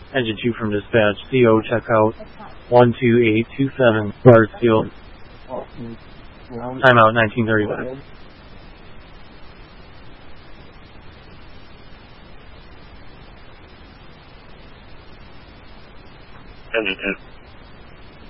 Engine 2 from dispatch. CO checkout 12827 Barsfield. Timeout 1935. Engine 2.